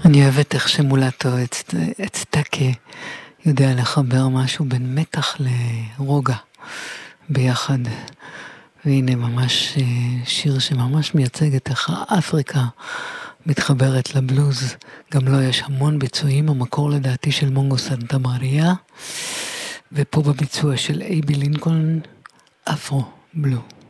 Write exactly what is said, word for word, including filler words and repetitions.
אני אוהבת איך שמולטו אצטקה יודע לחבר משהו בין מתח לרוגע ביחד. והנה ממש שיר שממש מייצג את איך אפריקה מתחברת לבלוז. גם לא יש המון ביצועים, המקור לדעתי של מונגו סנטה מריה, ופה בביצוע של אייבי לינקולן, אפרו בלו.